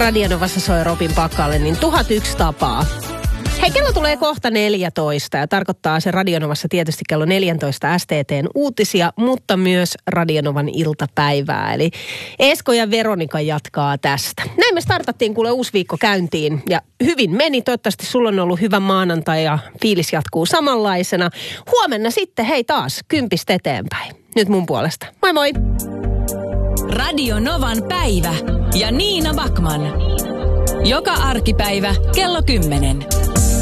Radionovassa soi Robin Pakalle, niin 1001 tapaa. Hei, kello tulee kohta 14 ja tarkoittaa se Radionovassa tietysti kello 14 STT:n uutisia, mutta myös Radionovan iltapäivää. Eli Esko ja Veronika jatkaa tästä. Näin me startattiin kuule uusi viikko käyntiin ja hyvin meni. Toivottavasti sulla on ollut hyvä maanantai ja fiilis jatkuu samanlaisena. Huomenna sitten hei taas 10 eteenpäin. Nyt mun puolesta. Moi moi! Radio Novan päivä ja Niina Backman. Joka arkipäivä kello 10.